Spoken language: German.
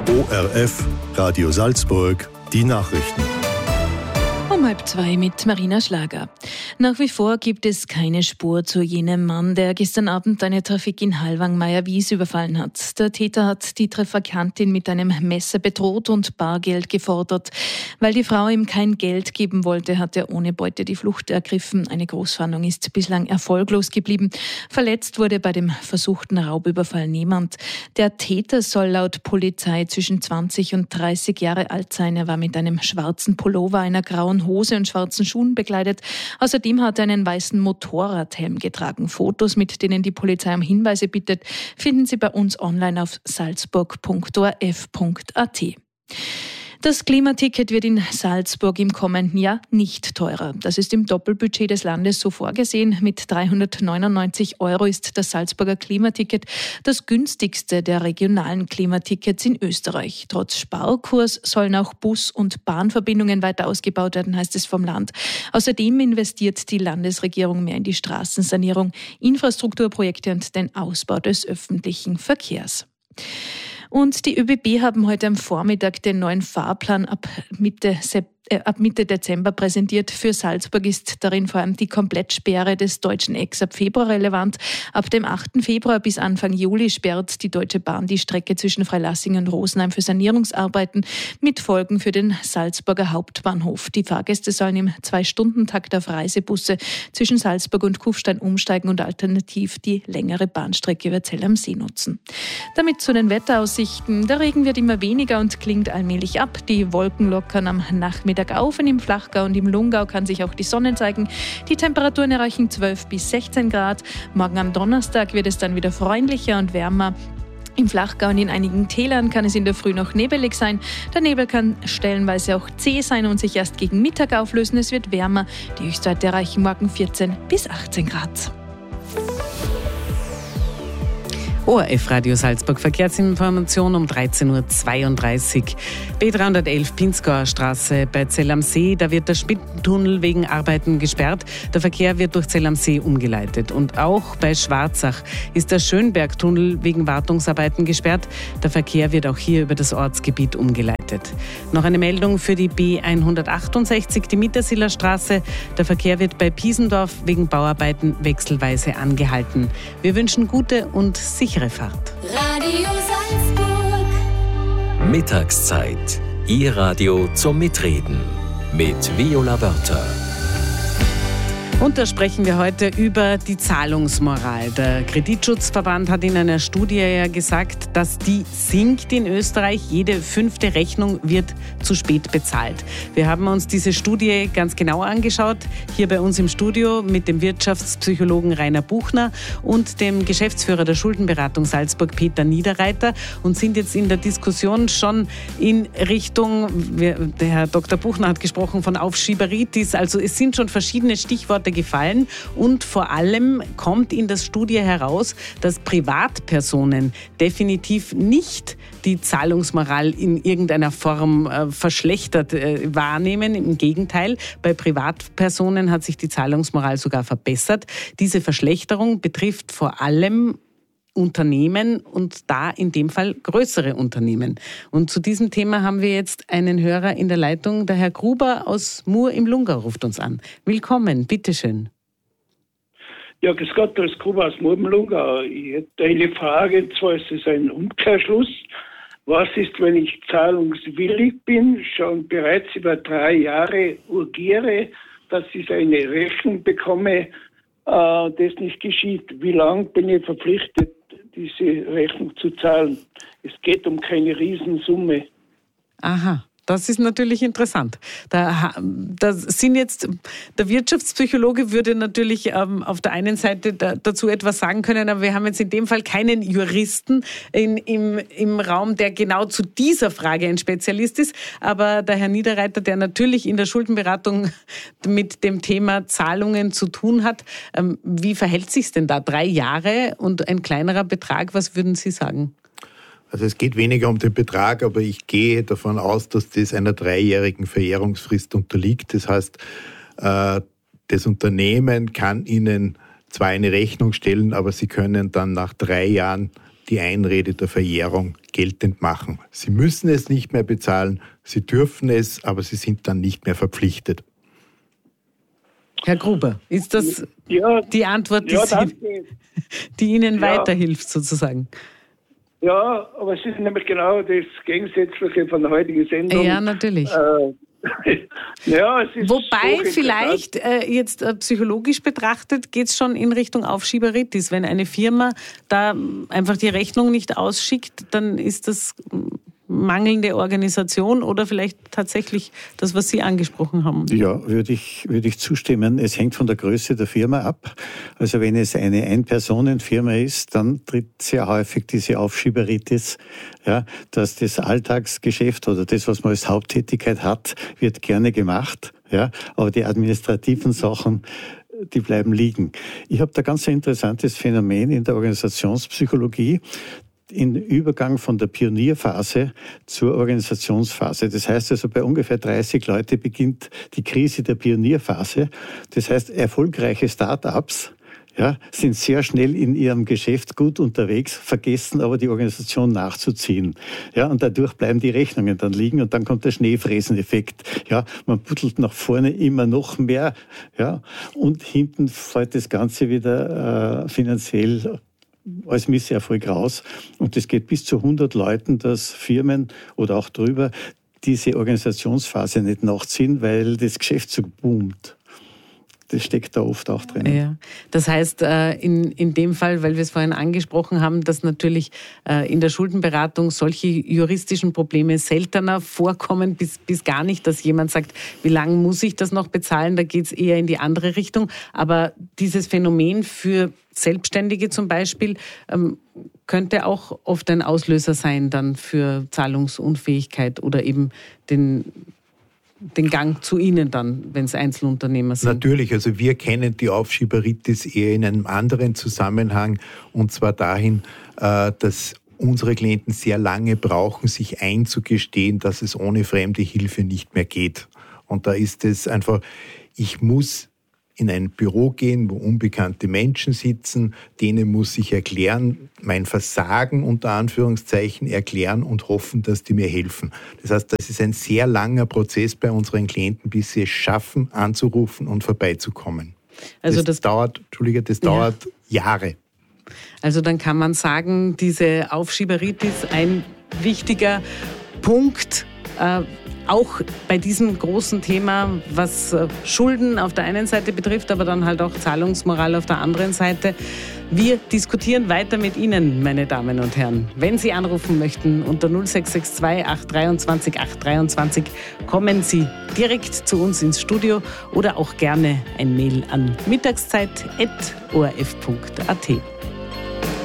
ORF, Radio Salzburg, die Nachrichten. Um 1:30 mit Marina Schlager. Nach wie vor gibt es keine Spur zu jenem Mann, der gestern Abend eine Trafik in Hallwang-Meierwies überfallen hat. Der Täter hat die Trafikantin mit einem Messer bedroht und Bargeld gefordert. Weil die Frau ihm kein Geld geben wollte, hat er ohne Beute die Flucht ergriffen. Eine Großfahndung ist bislang erfolglos geblieben. Verletzt wurde bei dem versuchten Raubüberfall niemand. Der Täter soll laut Polizei zwischen 20 und 30 Jahre alt sein. Er war mit einem schwarzen Pullover, einer grauen Hose und schwarzen Schuhen bekleidet. Außerdem hat er einen weißen Motorradhelm getragen. Fotos, mit denen die Polizei um Hinweise bittet, finden Sie bei uns online auf salzburg.orf.at. Das Klimaticket wird in Salzburg im kommenden Jahr nicht teurer. Das ist im Doppelbudget des Landes so vorgesehen. Mit 399 € ist das Salzburger Klimaticket das günstigste der regionalen Klimatickets in Österreich. Trotz Sparkurs sollen auch Bus- und Bahnverbindungen weiter ausgebaut werden, heißt es vom Land. Außerdem investiert die Landesregierung mehr in die Straßensanierung, Infrastrukturprojekte und den Ausbau des öffentlichen Verkehrs. Und die ÖBB haben heute am Vormittag den neuen Fahrplan ab Mitte Dezember präsentiert. Für Salzburg ist darin vor allem die Komplettsperre des deutschen Ecks ab Februar relevant. Ab dem 8. Februar bis Anfang Juli sperrt die Deutsche Bahn die Strecke zwischen Freilassing und Rosenheim für Sanierungsarbeiten mit Folgen für den Salzburger Hauptbahnhof. Die Fahrgäste sollen im 2-Stunden-Takt auf Reisebusse zwischen Salzburg und Kufstein umsteigen und alternativ die längere Bahnstrecke über Zell am See nutzen. Damit zu den Wetteraussichten. Der Regen wird immer weniger und klingt allmählich ab. Die Wolken lockern am Nachmittag auf. Im Flachgau und im Lungau kann sich auch die Sonne zeigen. Die Temperaturen erreichen 12 bis 16 Grad. Morgen am Donnerstag wird es dann wieder freundlicher und wärmer. Im Flachgau und in einigen Tälern kann es in der Früh noch nebelig sein. Der Nebel kann stellenweise auch zäh sein und sich erst gegen Mittag auflösen. Es wird wärmer. Die Höchstwerte erreichen morgen 14 bis 18 Grad. ORF Radio Salzburg Verkehrsinformation um 13:32 Uhr. B311 Pinzgauer Straße bei Zell am See, da wird der Spittentunnel wegen Arbeiten gesperrt. Der Verkehr wird durch Zell am See umgeleitet. Und auch bei Schwarzach ist der Schönbergtunnel wegen Wartungsarbeiten gesperrt. Der Verkehr wird auch hier über das Ortsgebiet umgeleitet. Noch eine Meldung für die B168, die Mittersiller Straße. Der Verkehr wird bei Piesendorf wegen Bauarbeiten wechselweise angehalten. Wir wünschen gute und sichere Fahrt. Radio Salzburg. Mittagszeit. Ihr Radio zum Mitreden mit Viola Wörter. Und da sprechen wir heute über die Zahlungsmoral. Der Kreditschutzverband hat in einer Studie ja gesagt, dass die sinkt in Österreich. Jede 5. Rechnung wird zu spät bezahlt. Wir haben uns diese Studie ganz genau angeschaut, hier bei uns im Studio mit dem Wirtschaftspsychologen Rainer Buchner und dem Geschäftsführer der Schuldenberatung Salzburg, Peter Niederreiter, und sind jetzt in der Diskussion schon in Richtung, der Herr Dr. Buchner hat gesprochen von Aufschieberitis, also es sind schon verschiedene Stichworte gefallen und vor allem kommt in der Studie heraus, dass Privatpersonen definitiv nicht die Zahlungsmoral in irgendeiner Form verschlechtert wahrnehmen. Im Gegenteil, bei Privatpersonen hat sich die Zahlungsmoral sogar verbessert. Diese Verschlechterung betrifft vor allem Unternehmen und da in dem Fall größere Unternehmen. Und zu diesem Thema haben wir jetzt einen Hörer in der Leitung. Der Herr Gruber aus Mur im Lungau ruft uns an. Willkommen, bitteschön. Ja, grüß Gott, als Gruber aus Mur im Lungau. Ich hätte eine Frage, und zwar ist es ein Umkehrschluss. Was ist, wenn ich zahlungswillig bin, schon bereits über 3 Jahre urgiere, dass ich eine Rechnung bekomme, das nicht geschieht? Wie lange bin ich verpflichtet, diese Rechnung zu zahlen? Es geht um keine Riesensumme. Aha. Das ist natürlich interessant. Da sind jetzt, der Wirtschaftspsychologe würde natürlich auf der einen Seite dazu etwas sagen können, aber wir haben jetzt in dem Fall keinen Juristen im Raum, der genau zu dieser Frage ein Spezialist ist. Aber der Herr Niederreiter, der natürlich in der Schuldenberatung mit dem Thema Zahlungen zu tun hat, wie verhält sich's denn da? 3 Jahre und ein kleinerer Betrag, was würden Sie sagen? Also es geht weniger um den Betrag, aber ich gehe davon aus, dass das einer 3-jährigen Verjährungsfrist unterliegt. Das heißt, das Unternehmen kann Ihnen zwar eine Rechnung stellen, aber Sie können dann nach 3 Jahren die Einrede der Verjährung geltend machen. Sie müssen es nicht mehr bezahlen, sie dürfen es, aber sie sind dann nicht mehr verpflichtet. Herr Gruber, ist das die Antwort, die Ihnen weiterhilft sozusagen? Ja, aber es ist nämlich genau das Gegensätzliche von der heutigen Sendung. Ja, natürlich. Ja, es ist Wobei vielleicht jetzt psychologisch betrachtet geht es schon in Richtung Aufschieberitis. Wenn eine Firma da einfach die Rechnung nicht ausschickt, dann ist das mangelnde Organisation oder vielleicht tatsächlich das, was Sie angesprochen haben? Ja, würde ich zustimmen. Es hängt von der Größe der Firma ab. Also wenn es eine Ein-Personen-Firma ist, dann tritt sehr häufig diese Aufschieberitis, ja, dass das Alltagsgeschäft oder das, was man als Haupttätigkeit hat, wird gerne gemacht, ja, aber die administrativen Sachen, die bleiben liegen. Ich habe da ganz ein interessantes Phänomen in der Organisationspsychologie, in Übergang von der Pionierphase zur Organisationsphase. Das heißt also, bei ungefähr 30 Leute beginnt die Krise der Pionierphase. Das heißt, erfolgreiche Start-ups sind sehr schnell in ihrem Geschäft gut unterwegs, vergessen aber die Organisation nachzuziehen. Ja, und dadurch bleiben die Rechnungen dann liegen und dann kommt der Schneefräseneffekt. Ja, man buddelt nach vorne immer noch mehr, ja, und hinten fällt das Ganze wieder finanziell als Misserfolg raus. Und es geht bis zu 100 Leuten, dass Firmen oder auch drüber diese Organisationsphase nicht nachziehen, weil das Geschäft so boomt. Das steckt da oft auch drin. Ja. Das heißt, in dem Fall, weil wir es vorhin angesprochen haben, dass natürlich in der Schuldenberatung solche juristischen Probleme seltener vorkommen, bis gar nicht, dass jemand sagt, wie lange muss ich das noch bezahlen? Da geht es eher in die andere Richtung. Aber dieses Phänomen für Selbstständige zum Beispiel könnte auch oft ein Auslöser sein dann für Zahlungsunfähigkeit oder eben den Gang zu Ihnen dann, wenn es Einzelunternehmer sind? Natürlich, also wir kennen die Aufschieberitis eher in einem anderen Zusammenhang, und zwar dahin, dass unsere Klienten sehr lange brauchen, sich einzugestehen, dass es ohne fremde Hilfe nicht mehr geht. Und da ist es einfach, ich muss in ein Büro gehen, wo unbekannte Menschen sitzen, denen muss ich erklären, mein Versagen unter Anführungszeichen erklären und hoffen, dass die mir helfen. Das heißt, das ist ein sehr langer Prozess bei unseren Klienten, bis sie es schaffen, anzurufen und vorbeizukommen. Also das dauert Jahre. Also dann kann man sagen, diese Aufschieberitis ein wichtiger Punkt, auch bei diesem großen Thema, was Schulden auf der einen Seite betrifft, aber dann halt auch Zahlungsmoral auf der anderen Seite. Wir diskutieren weiter mit Ihnen, meine Damen und Herren. Wenn Sie anrufen möchten, unter 0662 823 823 kommen Sie direkt zu uns ins Studio oder auch gerne ein Mail an mittagszeit@orf.at.